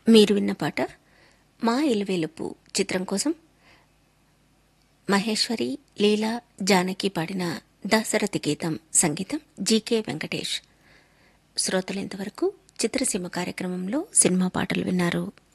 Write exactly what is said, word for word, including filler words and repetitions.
మీరు విన్న పాట మా ఇలవేలుపు చిత్రం కోసం మహేశ్వరి, లీలా, జానకి పాడిన దాశరథి గీతం. సంగీతం జీకే వెంకటేష్. శ్రోతలు ఇంతవరకు చిత్రసీమ కార్యక్రమంలో సినిమా పాటలు విన్నారు.